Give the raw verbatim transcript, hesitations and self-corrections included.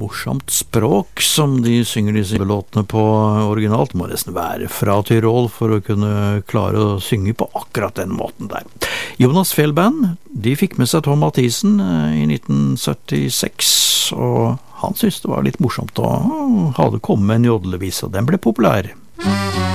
morsomt språk som de synger disse låtene på originalt. Det må nesten være fra Tyrol for å kunne klare å synge på akkurat den måten der. Jonas Fjell Band, de fikk med seg Tom Mathisen i nitten syttiseks, og han syntes det var litt morsomt å ha det komme med en jodlevis, og den ble populær.